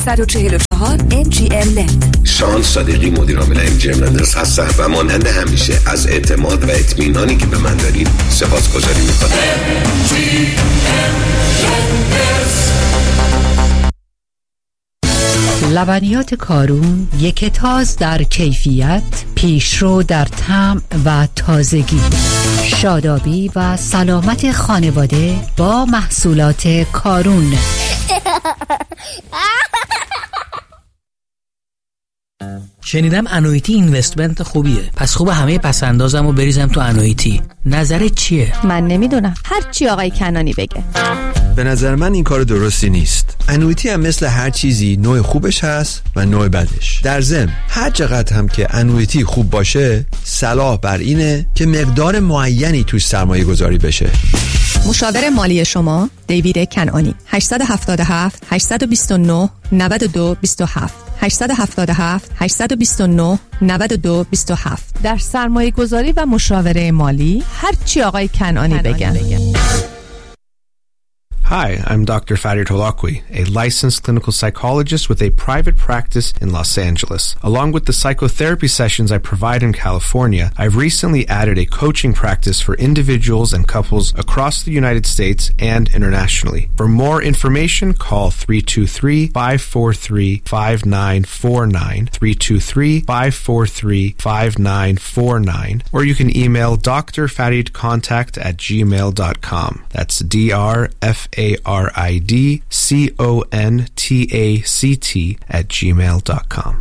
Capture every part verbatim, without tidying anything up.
هشت چهار چهار ام جی ام لند. شان صادقی مدیر عامل ام جی ام لندرز هستم و مانند همیشه از اعتماد و اطمینانی که به من دارید سپاسگزاری می‌کنم. ام جی ام لندرز. لبنیات کارون یک تاز در کیفیت، پیشرو در طعم و تازگی. شادابی و سلامت خانواده با محصولات کارون. شنیدم انویتی اینوستمنت خوبیه، پس خوب همه پسندازم و بریزم تو انویتی. نظرت چیه؟ من نمیدونم، هر چی آقای کنانی بگه. به نظر من این کار درستی نیست. انویتی هم مثل هر چیزی نوع خوبش هست و نوع بدش. در ضمن هر چقدر هم که انویتی خوب باشه، صلاح بر اینه که مقدار معینی توش سرمایه گذاری بشه. مشاور مالی شما دیوید کنانی. هشت هفت هفت هشت دو نه نه دو دو هفت هشت هفت هفت هشت دو نه نه دو دو هفت. در سرمایه گذاری و مشاوره مالی هر چی آقای کنانی بگن. Hi, I'm Doctor Farid Holakwi, a licensed clinical psychologist with a private practice in Los Angeles. Along with the psychotherapy sessions I provide in California, I've recently added a coaching practice for individuals and couples across the United States and internationally. For more information, call three two three, five four three, five nine four nine, three two three, five four three, five nine four nine, or you can email d r farid contact at gmail dot com. That's D R F A R I D C O N T A C T at gmail dot com.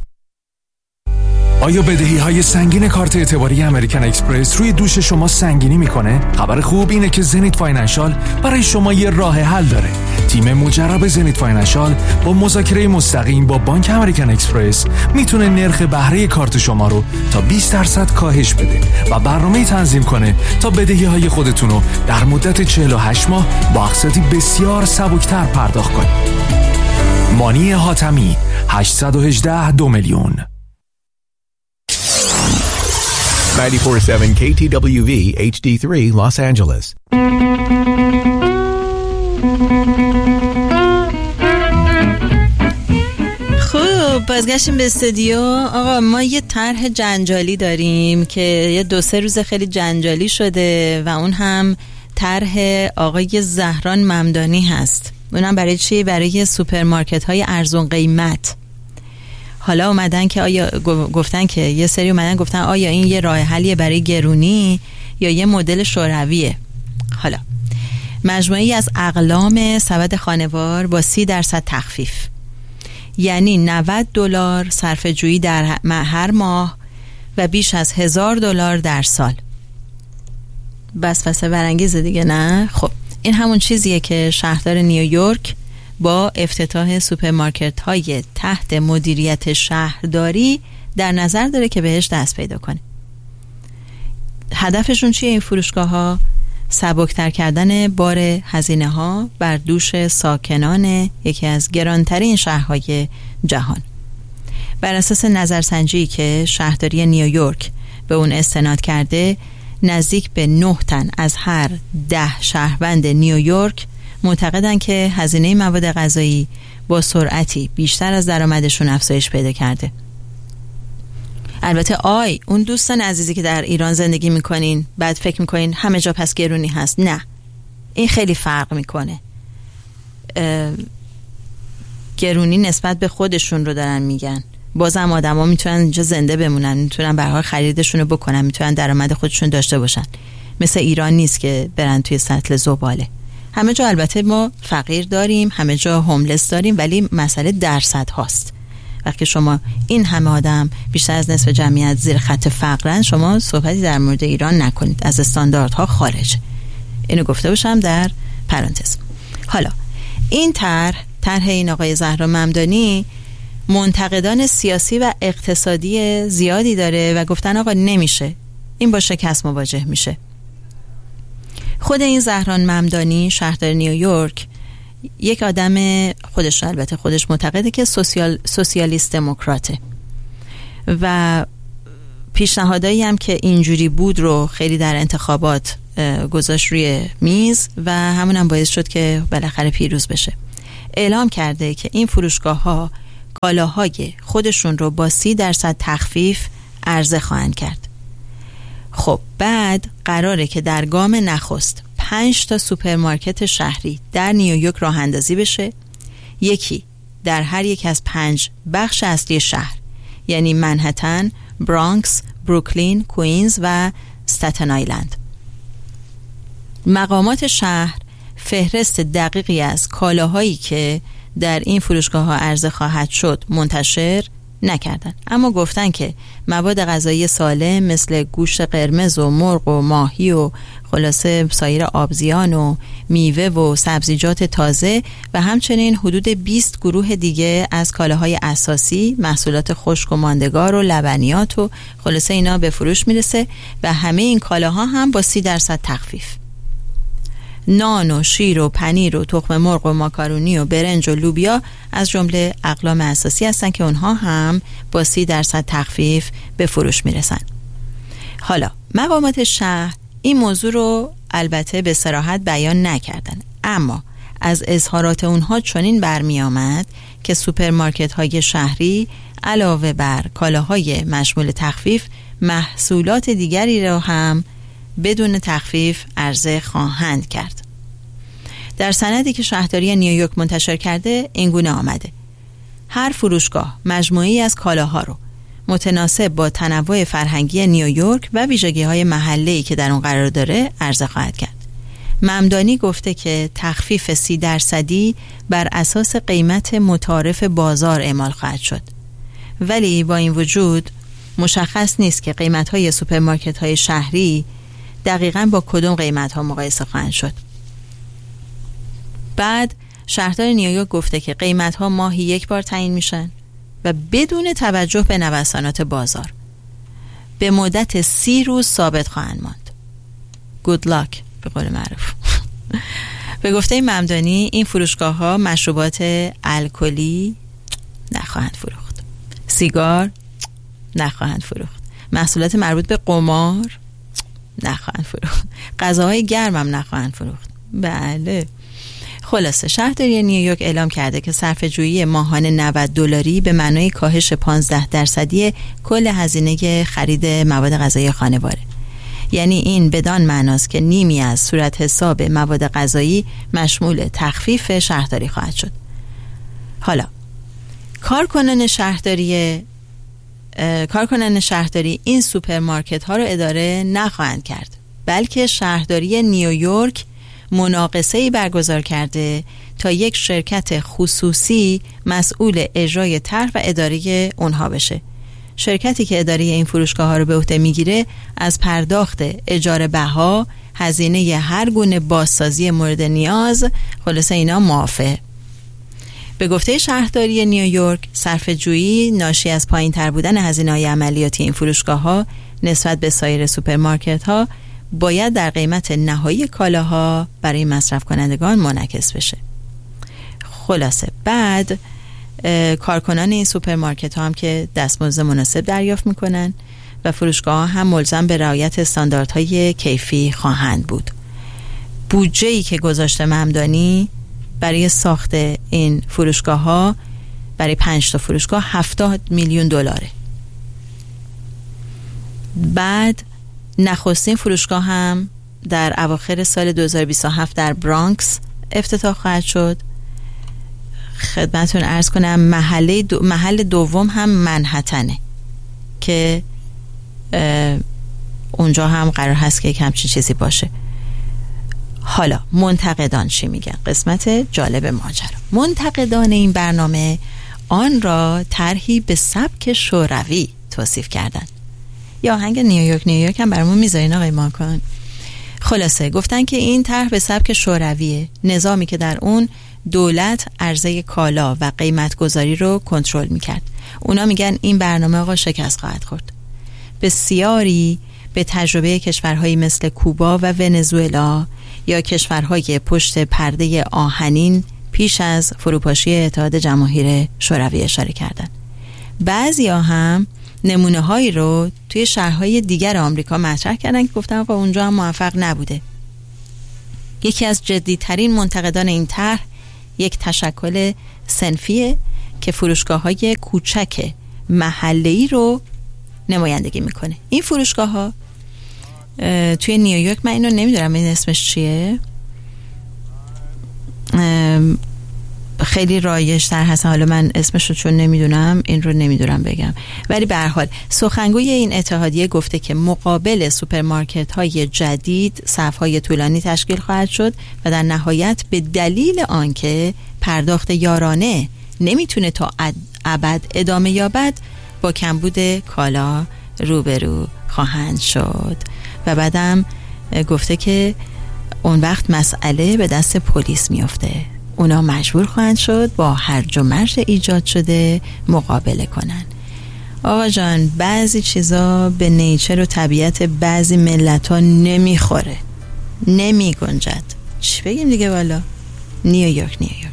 آیا بدهی های سنگین کارت اعتباری امریکن اکسپرس روی دوش شما سنگینی میکنه؟ خبر خوب اینه که زنیت فاینانشال برای شما یه راه حل داره. تیم مجرب زنیت فاینانشال با مذاکره مستقیم با بانک امریکن اکسپرس میتونه نرخ بهره کارت شما رو تا بیست درصد کاهش بده و برنامه‌ای تنظیم کنه تا بدهی های خودتون رو در مدت چهل و هشت ماه با اقساطی بسیار سبکتر پرداخت کنید. مانی حاتمی هشت یک هشت دو میلیون. ninety-four point seven K T W V H D three Los Angeles. خب بازگشتیم به استودیو. آقا ما یه طرح جنجالی داریم که یه دو سه روز خیلی جنجالی شده و اون هم طرح آقای زهران ممدانی هست. اونم برای چی؟ برای سوپرمارکت های ارزون قیمت. حالا اومدن که آیا گفتن که یه سری اومدن گفتن آیا این یه راه حلیه برای گرونی یا یه مدل شورویه. حالا مجموعی از اقلام سبد خانوار با سی درصد تخفیف، یعنی نود دلار صرفه جویی در هر ماه و بیش از هزار دلار در سال. بس واسه برانگیزه دیگه، نه؟ خب این همون چیزیه که شهردار نیویورک با افتتاح سوپرمارکت های تحت مدیریت شهرداری در نظر داره که بهش دست پیدا کنه. هدفشون چیه این فروشگاه ها؟ سبکتر کردن بار هزینه ها بر دوش ساکنان یکی از گرانترین شهرهای جهان. بر اساس نظرسنجی که شهرداری نیویورک به اون استناد کرده، نزدیک به نه تن از هر ده شهروند نیویورک معتقدن که هزینه مواد غذایی با سرعتی بیشتر از درآمدشون افزایش پیدا کرده. البته آی اون دوستان عزیزی که در ایران زندگی میکنین بعد فکر میکنین همه جا پس گرونی هست، نه، این خیلی فرق میکنه. گرونی نسبت به خودشون رو دارن میگن. بازم آدم ها میتونن اینجا زنده بمونن، میتونن به هر حال خریدشون رو بکنن، میتونن درآمد خودشون داشته باشن. مثل ایران نیست که برن توی سطل زباله. همه جا البته ما فقیر داریم، همه جا هوملس داریم، ولی مسئله درصد هاست. وقتی شما این همه آدم بیشتر از نصف جمعیت زیر خط فقرن، شما صحبتی در مورد ایران نکنید، از استانداردها خارج. اینو گفته باشم در پرانتز. حالا این طرح طرح این آقای زهران ممدانی منتقدان سیاسی و اقتصادی زیادی داره و گفتن آقا نمیشه، این با شکست مواجه میشه. خود این زهران ممدانی شهردار نیویورک یک آدم خودش البته خودش معتقده که سوسیال سوسیالیست دموکراته و پیشنهادایی هم که اینجوری بود رو خیلی در انتخابات گذاشت روی میز و همون هم باعث شد که بالاخره پیروز بشه. اعلام کرده که این فروشگاه ها کالاهای خودشون رو با سی درصد تخفیف عرضه خواهند کرد. خب بعد قراره که در گام نخست پنج تا سوپرمارکت شهری در نیویورک راه اندازی بشه، یکی در هر یک از پنج بخش اصلی شهر، یعنی منهتن، برانکس، بروکلین، کوینز و استاتن آیلند. مقامات شهر فهرست دقیقی از کالاهایی که در این فروشگاه ها عرضه خواهد شد منتشر نکردن، اما گفتن که مواد غذایی سالم مثل گوشت قرمز و مرغ و ماهی و خلاصه سایر آبزیان و میوه و سبزیجات تازه و همچنین حدود بیست گروه دیگه از کالاهای اساسی، محصولات خشک و ماندگار و لبنیات و خلاصه اینا به فروش میرسه و همه این کالاها هم با سی درصد تخفیف. نان و شیر و پنیر و تخم مرغ و ماکارونی و برنج و لوبیا از جمله اقلام اساسی هستن که اونها هم با سی درصد تخفیف به فروش میرسن. حالا مقامات شهر این موضوع رو البته به صراحت بیان نکردن، اما از اظهارات اونها چنین برمی آمد که سوپرمارکت های شهری علاوه بر کالاهای مشمول تخفیف محصولات دیگری را هم بدون تخفیف عرضه خواهند کرد. در سندی که شهرداری نیویورک منتشر کرده این گونه آمده: هر فروشگاه مجموعی از کالاها رو متناسب با تنوع فرهنگی نیویورک و ویژگی‌های محله‌ای که در اون قرار داره عرضه خواهد کرد. ممدانی گفته که تخفیف سی درصدی بر اساس قیمت متعارف بازار اعمال خواهد شد، ولی با این وجود مشخص نیست که قیمت‌های سوپرمارکت‌های شهری دقیقاً با کدوم قیمت‌ها مقایسه خواهند شد. بعد شهردار نیویورک گفته که قیمت‌ها ماهی یک بار تعیین میشن و بدون توجه به نوسانات بازار به مدت سی روز ثابت خواهند ماند. Good luck به قول معروف. به گفته ممدانی این فروشگاه‌ها مشروبات الکلی نخواهند فروخت، سیگار نخواهند فروخت، محصولات مربوط به قمار نخواهند فروخت، غذاهای گرم هم نخواهند فروخت. بله. خلاصه شهرداری نیویورک اعلام کرده که صرفه‌جویی ماهانه نود دلاری به معنای کاهش پانزده درصدی کل هزینه خرید مواد غذایی خانواره. یعنی این بدان معناست که نیمی از صورت حساب مواد غذایی مشمول تخفیف شهرداری خواهد شد. حالا کارکنان شهرداری کارکنان شهرداری این سوپرمارکت ها رو اداره نخواهند کرد، بلکه شهرداری نیویورک مناقصه‌ای برگزار کرده تا یک شرکت خصوصی مسئول اجرای طرح و اداره اونها بشه. شرکتی که اداره این فروشگاه ها رو به عهده میگیره از پرداخت اجاره بها، هزینه هر گونه بازسازی مورد نیاز، خلاصه اینا معافه. به گفته شهرداری نیویورک صرفه‌جویی ناشی از پایین‌تر بودن هزینه‌های عملیاتی این فروشگاه ها نسبت به سایر سوپرمارکت ها باید در قیمت نهایی کالاها برای مصرف کنندگان منعکس بشه. خلاصه بعد کارکنان این سوپرمارکت ها هم که دستمزد مناسب دریافت میکنن و فروشگاه ها هم ملزم به رعایت استانداردهای کیفی خواهند بود. بودجه‌ای که گذاشته ممدانی برای ساخت این فروشگاه ها برای پنج تا فروشگاه هفتاد میلیون دلاره. بعد نخستین فروشگاه هم در اواخر سال دو هزار و بیست و هفت در برانکس افتتاح خواهد شد. خدمتون عرض کنم محله دو محل دوم هم منهتنه که اونجا هم قرار هست که یک همچین چیزی باشه. حالا منتقدان چی میگن؟ قسمت جالب ماجرا. منتقدان این برنامه آن را طرحی به سبک شوروی توصیف کردن. یا آهنگ نیویورک نیویورک هم برامون میذارین آقای ماکان. خلاصه گفتن که این طرح به سبک شورویه، نظامی که در اون دولت عرضه کالا و قیمت گذاری رو کنترل میکرد. اونا میگن این برنامه آقا شکست خواهد خورد. بسیاری به تجربه کشورهایی مثل کوبا و ونزوئلا یا کشورهای پشت پرده آهنین پیش از فروپاشی اتحاد جماهیر شوروی اشاره کردند. بعضیا هم نمونه هایی رو توی شهرهای دیگر آمریکا مطرح کردن که گفتن آقا اونجا هم موفق نبوده. یکی از جدیترین منتقدان این طرح یک تشکل صنفیه که فروشگاه‌های کوچک محله‌ای رو نمایندگی میکنه. این فروشگاه‌ها توی نیویورک، من اینو نمیدونم این اسمش چیه، خیلی رایج تر هستن، حالا من اسمش رو چون نمیدونم این رو نمیدونم بگم، ولی به هر حال سخنگوی این اتحادیه گفته که مقابل سوپرمارکت های جدید صف های طولانی تشکیل خواهد شد و در نهایت به دلیل آنکه پرداخت یارانه نمیتونه تا ابد ادامه یابد با کمبود کالا روبرو خواهند شد. و بعدم گفته که اون وقت مسئله به دست پلیس میفته، اونا مجبور خواهند شد با هرج و مرج ایجاد شده مقابله کنن. آقا جان، بعضی چیزا به نیچر و طبیعت بعضی ملت ها نمیخوره، نمی گنجد. چی بگیم دیگه؟ والا نیویورک نیویورک